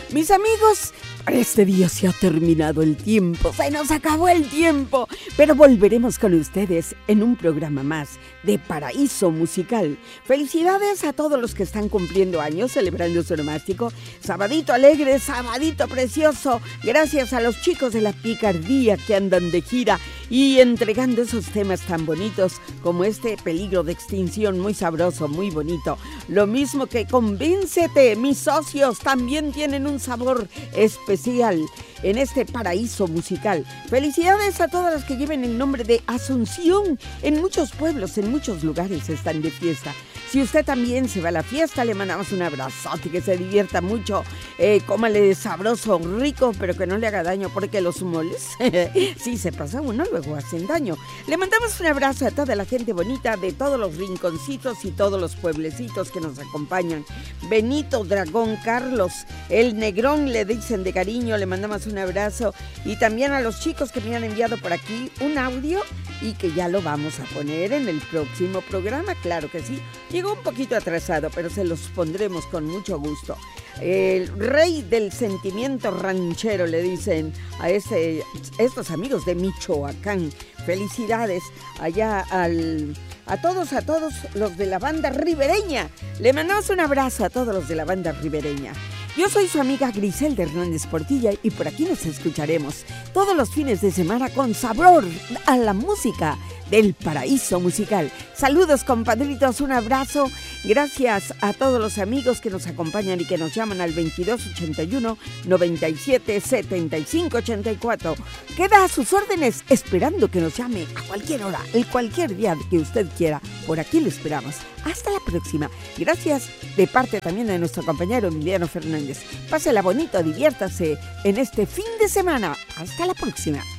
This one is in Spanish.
Mis amigos, para este día se ha terminado el tiempo, se nos acabó el tiempo, pero volveremos con ustedes en un programa más de Paraíso Musical. Felicidades a todos los que están cumpliendo años, celebrando su onomástico. Sabadito alegre, sabadito precioso. Gracias a los chicos de La Picardía que andan de gira y entregando esos temas tan bonitos como este Peligro de Extinción, muy sabroso, muy bonito. Lo mismo que Convéncete, mis socios también tienen un sabor especial en este Paraíso Musical. Felicidades a todas las que lleven el nombre de Asunción. En muchos pueblos, en muchos lugares están de fiesta. Si usted también se va a la fiesta, le mandamos un abrazote, que se divierta mucho, cómale sabroso, rico, pero que no le haga daño, porque los moles, si se pasa uno, luego hacen daño. Le mandamos un abrazo a toda la gente bonita de todos los rinconcitos y todos los pueblecitos que nos acompañan. Benito, Dragón, Carlos, el Negrón, le dicen de cariño, le mandamos un abrazo. Y también a los chicos que me han enviado por aquí un audio y que ya lo vamos a poner en el próximo programa, claro que sí. Llegó un poquito atrasado, pero se los pondremos con mucho gusto. El rey del sentimiento ranchero, le dicen a estos amigos de Michoacán. Felicidades allá a todos los de la banda ribereña. Le mandamos un abrazo a todos los de la banda ribereña. Yo soy su amiga Griselda Hernández Portilla y por aquí nos escucharemos todos los fines de semana con sabor a la música del Paraíso Musical. Saludos, compadritos, un abrazo. Gracias a todos los amigos que nos acompañan y que nos llaman al 2281-977584. Queda a sus órdenes esperando que nos llame a cualquier hora, en cualquier día que usted quiera. Por aquí le esperamos. Hasta la próxima. Gracias de parte también de nuestro compañero Emiliano Fernández. Pásela bonito, diviértase en este fin de semana. Hasta la próxima.